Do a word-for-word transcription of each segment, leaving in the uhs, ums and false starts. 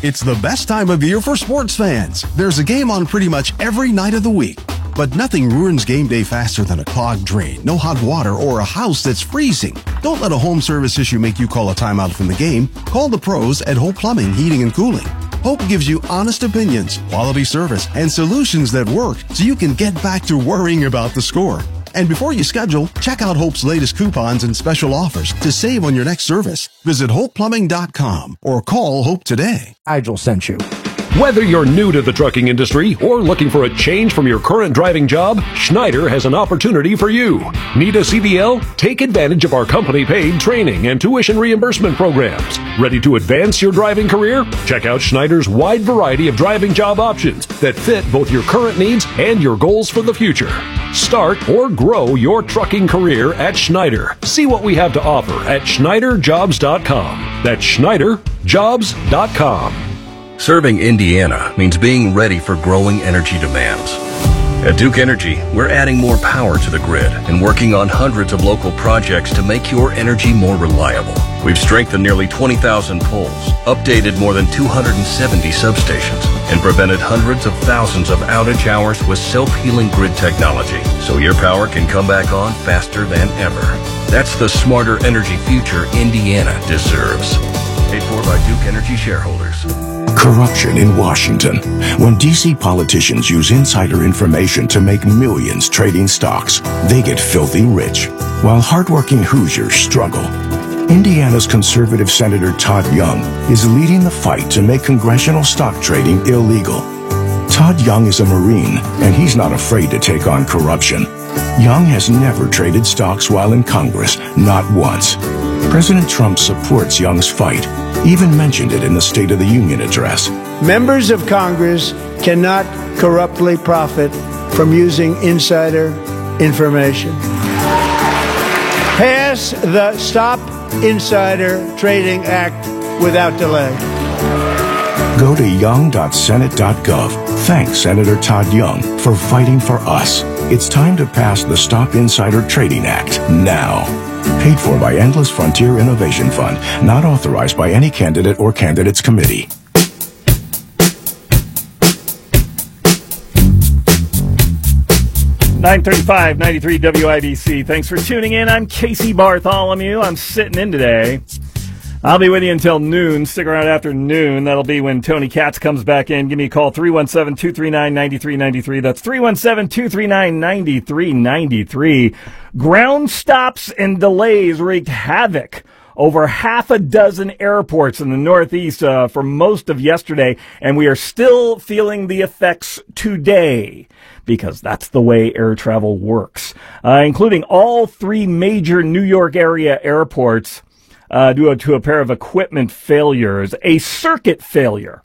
It's the best time of year for sports fans. There's a game on pretty much every night of the week. But nothing ruins game day faster than a clogged drain, no hot water, or a house that's freezing. Don't let a home service issue make you call a timeout from the game. Call the pros at Hope Plumbing, Heating, and Cooling. Hope gives you honest opinions, quality service, and solutions that work so you can get back to worrying about the score. And before you schedule, check out Hope's latest coupons and special offers to save on your next service. Visit hope plumbing dot com or call Hope today. Nigel sent you. Whether you're new to the trucking industry or looking for a change from your current driving job, Schneider has an opportunity for you. Need a C D L? Take advantage of our company-paid training and tuition reimbursement programs. Ready to advance your driving career? Check out Schneider's wide variety of driving job options that fit both your current needs and your goals for the future. Start or grow your trucking career at Schneider. See what we have to offer at Schneider Jobs dot com. That's Schneider Jobs dot com. Serving Indiana means being ready for growing energy demands. At Duke Energy, we're adding more power to the grid and working on hundreds of local projects to make your energy more reliable. We've strengthened nearly twenty thousand poles, updated more than two hundred seventy substations, and prevented hundreds of thousands of outage hours with self-healing grid technology, so your power can come back on faster than ever. That's the smarter energy future Indiana deserves. Paid for by Duke Energy shareholders. Corruption in Washington. When D C politicians use insider information to make millions trading stocks, they get filthy rich, while hardworking Hoosiers struggle. Indiana's conservative Senator Todd Young is leading the fight to make congressional stock trading illegal. Todd Young is a Marine, and he's not afraid to take on corruption. Young has never traded stocks while in Congress, not once. President Trump supports Young's fight, even mentioned it in the State of the Union address. Members of Congress cannot corruptly profit from using insider information. Pass the Stop Insider Trading Act without delay. Go to young dot senate dot gov. Thanks, Senator Todd Young, for fighting for us. It's time to pass the Stop Insider Trading Act now. Paid for by Endless Frontier Innovation Fund, not authorized by any candidate or candidates committee. nine thirty-five, ninety-three W I B C. Thanks for tuning in. I'm Casey Bartholomew. I'm sitting in today. I'll be with you until noon. Stick around after noon. That'll be when Tony Katz comes back in. Give me a call, three one seven, two three nine, nine three nine three. That's three one seven, two three nine, nine three nine three. Ground stops and delays wreaked havoc over half a dozen airports in the Northeast uh, for most of yesterday, and we are still feeling the effects today, because that's the way air travel works, uh, including all three major New York area airports uh, due to a pair of equipment failures, a circuit failure.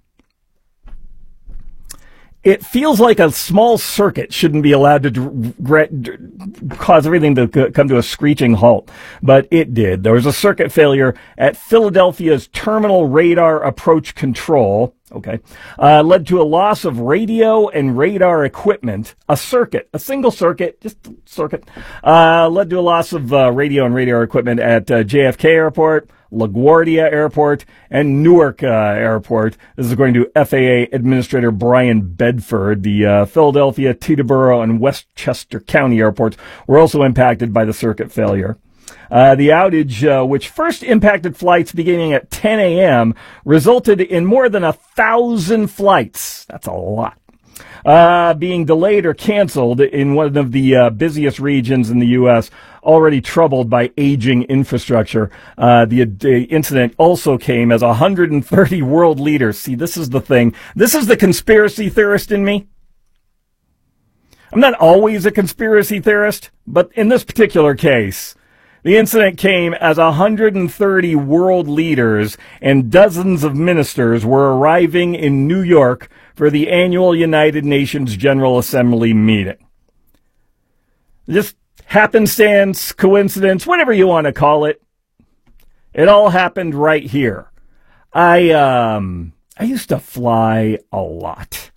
It feels like a small circuit shouldn't be allowed to d- d- cause everything to c- come to a screeching halt, but it did. There was a circuit failure at Philadelphia's Terminal Radar Approach Control, okay, uh, led to a loss of radio and radar equipment. A circuit, a single circuit, just a circuit, uh, led to a loss of uh, radio and radar equipment at uh, J F K Airport, LaGuardia Airport, and Newark uh, Airport. This is according to F A A Administrator Brian Bedford. The uh, Philadelphia, Teterboro, and Westchester County airports were also impacted by the circuit failure. Uh, the outage, uh, which first impacted flights beginning at ten a.m., resulted in more than a thousand flights. That's a lot. Uh, being delayed or canceled in one of the uh, busiest regions in the U S, already troubled by aging infrastructure. Uh, the, the incident also came as one hundred thirty world leaders. See, this is the thing. This is the conspiracy theorist in me. I'm not always a conspiracy theorist, but in this particular case, the incident came as one hundred thirty world leaders and dozens of ministers were arriving in New York for the annual United Nations General Assembly meeting. Just happenstance, coincidence, whatever you want to call it. It all happened right here. I um I used to fly a lot.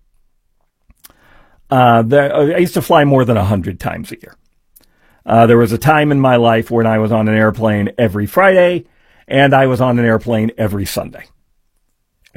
Uh, the, I used to fly more than a hundred times a year. Uh, there was a time in my life when I was on an airplane every Friday, and I was on an airplane every Sunday.